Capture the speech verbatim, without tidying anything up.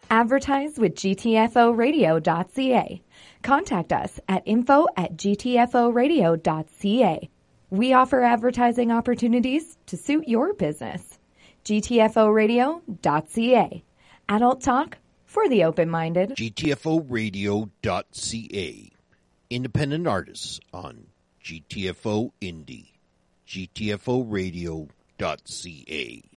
Advertise with G T F O radio dot C A. Contact us at info at G T F O radio dot C A. We offer advertising opportunities to suit your business. G T F O radio dot C A. Adult talk for the open-minded. G T F O radio dot C A. Independent artists on G T F O Indie. G T F O radio dot C A.